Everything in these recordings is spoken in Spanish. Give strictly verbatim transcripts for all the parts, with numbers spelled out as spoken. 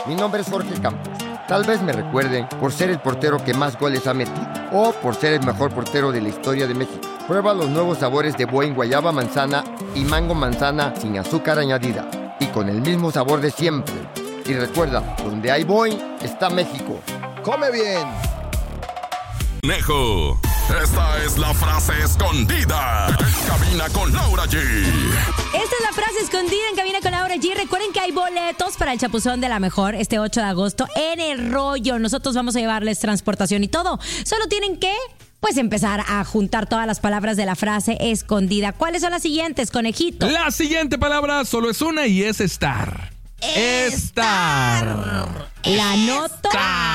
Mi nombre es Jorge Campos. Tal vez me recuerden por ser el portero que más goles ha metido o por ser el mejor portero de la historia de México. Prueba los nuevos sabores de Boing guayaba manzana y mango manzana sin azúcar añadida y con el mismo sabor de siempre. Y recuerda, donde hay Boing está México. ¡Come bien! Nejo, esta es la frase escondida en Cabina con Laura G. Esta es la frase escondida en Cabina con Laura G. Recuerden que hay boletos para el Chapuzón de la Mejor este ocho de agosto en El Rollo. Nosotros vamos a llevarles transportación y todo. Solo tienen que, pues, empezar a juntar todas las palabras de la frase escondida. ¿Cuáles son las siguientes, conejito? La siguiente palabra solo es una y es estar. Estar. La anoto.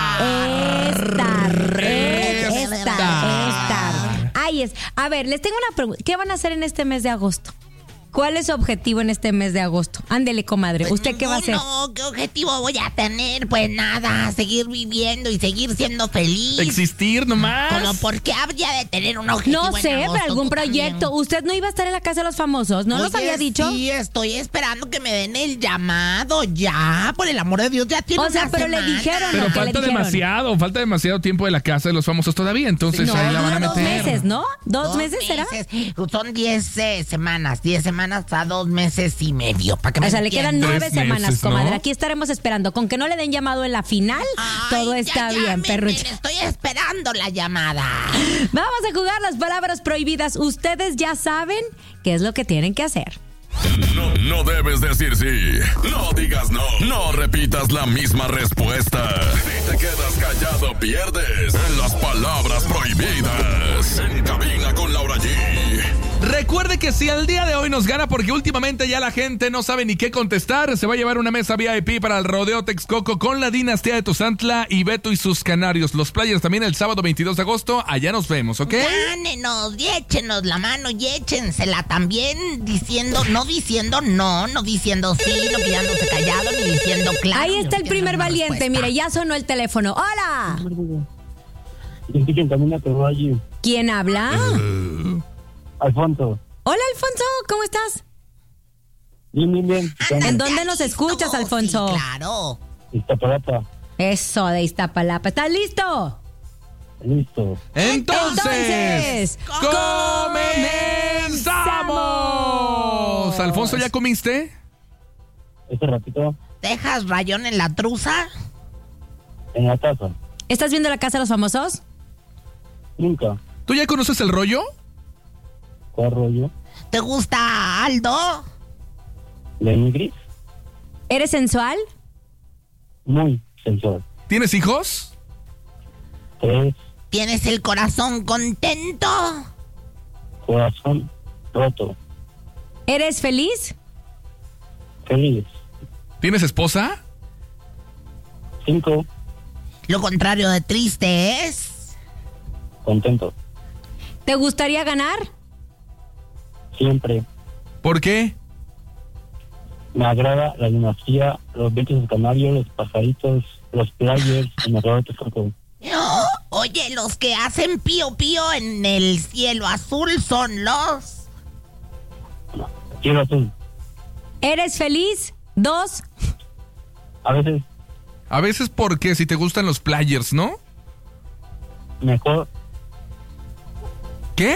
Estar. Estar. Estar. Ahí es. A ver, les tengo una pregunta. ¿Qué van a hacer en este mes de agosto? ¿Cuál es su objetivo en este mes de agosto? Ándele, comadre. Pues ¿Usted qué va a hacer? No, ¿qué objetivo voy a tener? Pues nada, seguir viviendo y seguir siendo feliz. Existir nomás. ¿Cómo por qué habría de tener un objetivo? No en sé, agosto, pero algún tú proyecto. también? ¿Usted no iba a estar en la casa de los famosos? ¿No los Oye, había dicho? Sí, estoy esperando que me den el llamado ya. Por el amor de Dios, ya tiene O sea, una pero le semana. dijeron, Pero ¿no? ¿Qué le falta dijeron? demasiado, falta demasiado tiempo de la casa de los famosos todavía, entonces No, ahí la van a dura dos meter. meses, ¿no? ¿Dos, meses, será? Son diez eh, semanas, diez semanas a dos meses y medio. Para que me O sea, le quedan entiendan. nueve Tres semanas, meses, ¿no? comadre. Aquí estaremos esperando. Con que no le den llamado en la final, Ay, todo ya está bien, llámenme, perrucha. Estoy esperando la llamada. Vamos a jugar las palabras prohibidas. Ustedes ya saben qué es lo que tienen que hacer. No, no debes decir sí. No digas no. No repitas la misma respuesta. Si te quedas callado, pierdes en las palabras prohibidas. En Cabina con Laura G. Recuerde que si al día de hoy nos gana, porque últimamente ya la gente no sabe ni qué contestar, se va a llevar una mesa V I P para el Rodeo Texcoco con la dinastía de Tuzantla y Beto y sus canarios. Los players también el sábado veintidós de agosto. Allá nos vemos, ¿ok? Gánenos y échenos la mano y échensela también diciendo, no diciendo no, no diciendo sí, no quedándose callado, ni diciendo claro. Ahí está ni el primer diciendo una valiente. respuesta. Mire, ya sonó el teléfono. ¡Hola! Escuchen también a tu allí. ¿Quién habla? Alfonso. Hola, Alfonso. ¿Cómo estás? Bien, bien, bien. Ándale, ¿En dónde ya nos listo. escuchas, Alfonso? Sí, claro. Iztapalapa. Eso de Iztapalapa. ¿Estás listo? Listo. Entonces, Entonces, ¡comenzamos! Alfonso, ¿ya comiste? Este ratito ¿Dejas rayón en la truza? en la casa. ¿Estás viendo la casa de los famosos? Nunca. ¿Tú ya conoces el rollo? ¿Cuál rollo? ¿Te gusta Aldo? Lenny Gris. ¿Eres sensual? Muy sensual. ¿Tienes hijos? Tres. ¿Tienes el corazón contento? Corazón roto. ¿Eres feliz? Feliz. ¿Tienes esposa? Cinco. Lo contrario de triste es... Contento. ¿Te gustaría ganar? Siempre. ¿Por qué? Me agrada la dinastía, los vientos canarios, los pajaritos, los players, el mejor de Texcoco. No, oye, los que hacen pío pío en el cielo azul son los... Cielo azul. ¿Eres feliz? Dos. A veces A veces porque si te gustan los players, ¿no? mejor. ¿Qué?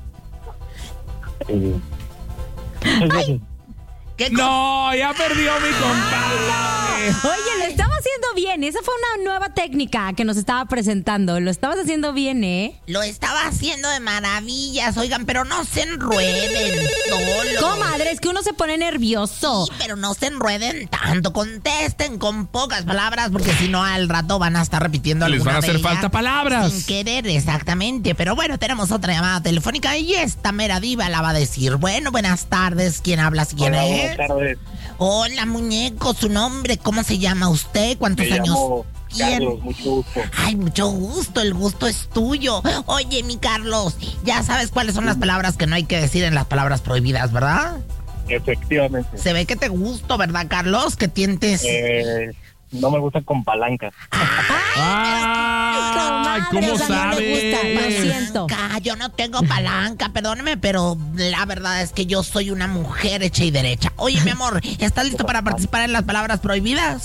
Eh, tres veces. ¿Qué co- No, ya perdió mi compadre. Oye, lo estaba haciendo bien. Esa fue una nueva técnica que nos estaba presentando. Lo estabas haciendo bien, ¿eh? Lo estaba haciendo de maravillas, oigan, pero no se enrueden solo. Comadre, es que uno se pone nervioso. Sí, pero no se enrueden tanto, contesten con pocas palabras, porque si no al rato van a estar repitiendo Les alguna van a de hacer ellas falta palabras. Sin querer, exactamente. Pero bueno, tenemos otra llamada telefónica y esta mera diva la va a decir. Bueno, buenas tardes, ¿quién habla? ¿Quién Hola, es? buenas tardes. Hola, muñeco, su nombre, ¿cómo se llama usted? ¿Cuántos Me años llamo tiene? Carlos, mucho gusto. Ay, mucho gusto, el gusto es tuyo. Oye, mi Carlos, ya sabes cuáles son las palabras que no hay que decir en las palabras prohibidas, ¿verdad? Efectivamente. Se ve que te gusto, ¿verdad, Carlos? Que tientes... Eh, no me gusta con palanca. ¡Ay, comadre, cómo o sea, no le gusta, lo sabes! siento. Palanca, yo no tengo palanca, perdóneme, pero la verdad es que yo soy una mujer hecha y derecha. Oye, mi amor, ¿estás listo para participar en las palabras prohibidas?